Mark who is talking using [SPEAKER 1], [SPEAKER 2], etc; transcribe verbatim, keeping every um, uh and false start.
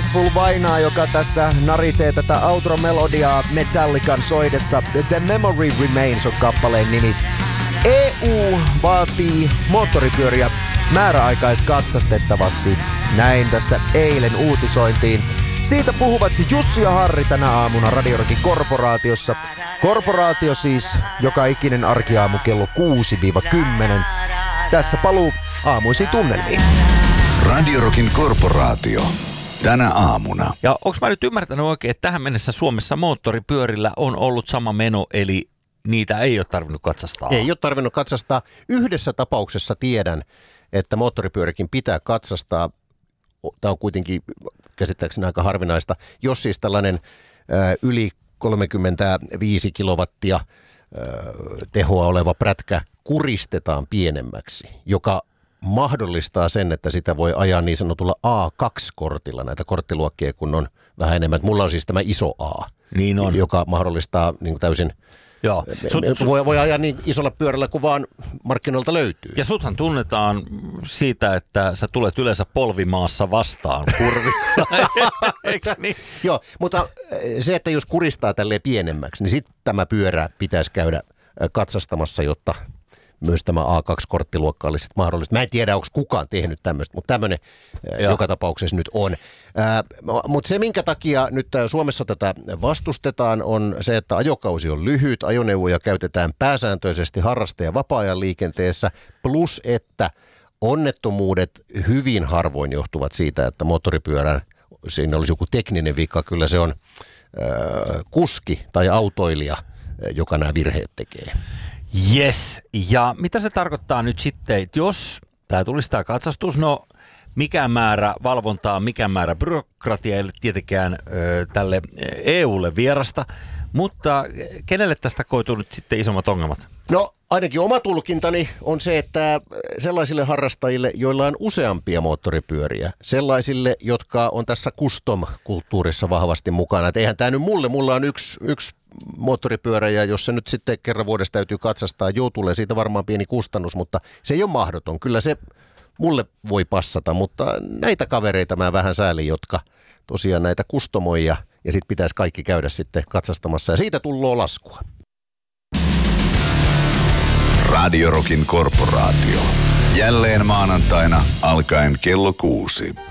[SPEAKER 1] Faithful Vainaa, joka tässä narisee tätä outro-melodiaa Metallican soidessa. The Memory Remains on kappaleen nimi. E U vaatii moottoripyöriä määräaikaiskatsastettavaksi. Näin tässä eilen uutisointiin. Siitä puhuvat Jussi ja Harri tänä aamuna Radio Rockin korporaatiossa. Korporaatio siis joka ikinen arkiaamu kello kuusi kymmenen. Tässä paluu aamuisiin tunnelmiin.
[SPEAKER 2] Radio Rockin korporaatio. Tänä aamuna.
[SPEAKER 3] Ja onko mä nyt ymmärtänyt oikein, että tähän mennessä Suomessa moottoripyörillä on ollut sama meno, eli niitä ei ole tarvinnut katsastaa?
[SPEAKER 4] Ei ole tarvinnut katsastaa. Yhdessä tapauksessa tiedän, että moottoripyörikin pitää katsastaa. Tämä on kuitenkin käsittääkseni aika harvinaista. Jos siis tällainen ä, yli kolmekymmentäviisi kilowattia ä, tehoa oleva prätkä kuristetaan pienemmäksi, joka mahdollistaa sen, että sitä voi ajaa niin sanotulla A kaksi -kortilla. Näitä korttiluokkia kun on vähän enemmän. Mulla on siis tämä iso A,
[SPEAKER 3] niin on.
[SPEAKER 4] joka mahdollistaa niin kuin täysin.
[SPEAKER 3] Joo. Sut, sut,
[SPEAKER 4] voi, voi ajaa niin isolla pyörällä kuin vaan markkinoilta löytyy.
[SPEAKER 3] Ja suthan tunnetaan siitä, että sä tulet yleensä polvimaassa vastaan kurvissa. Eikö niin?
[SPEAKER 4] Joo, mutta se, että jos kuristaa tälleen pienemmäksi, niin sitten tämä pyörä pitäisi käydä katsastamassa, jotta myös tämä A kaksi -korttiluokka olisi mahdollista. Mä en tiedä, onko kukaan tehnyt tämmöistä, mutta tämmöinen joka tapauksessa nyt on. Ää, mutta se, minkä takia nyt Suomessa tätä vastustetaan, on se, että ajokausi on lyhyt, ajoneuvoja käytetään pääsääntöisesti harraste- ja vapaa-ajan liikenteessä, plus että onnettomuudet hyvin harvoin johtuvat siitä, että moottoripyörän, siinä olisi joku tekninen vika, kyllä se on ää, kuski tai autoilija, joka nämä virheet tekee.
[SPEAKER 3] Yes, ja mitä se tarkoittaa nyt sitten, että jos tämä tulisi tämä katsastus, no mikä määrä valvontaa, mikä määrä byrokratia ei ole tietenkään ö, tälle E U:lle vierasta, mutta kenelle tästä koituu nyt sitten isommat ongelmat?
[SPEAKER 4] No ainakin oma tulkintani on se, että sellaisille harrastajille, joilla on useampia moottoripyöriä, sellaisille, jotka on tässä custom-kulttuurissa vahvasti mukana. Et eihän tämä nyt mulle, mulla on yksi, yksi moottoripyörä ja jos se nyt sitten kerran vuodessa täytyy katsastaa, joo tulee siitä varmaan pieni kustannus, mutta se ei ole mahdoton. Kyllä se mulle voi passata, mutta näitä kavereita mä vähän säälin, jotka tosiaan näitä kustomoja ja sitten pitäisi kaikki käydä sitten katsastamassa ja siitä tulloo laskua.
[SPEAKER 2] Radio Rockin korporaatio. Jälleen maanantaina alkaen kello kuusi.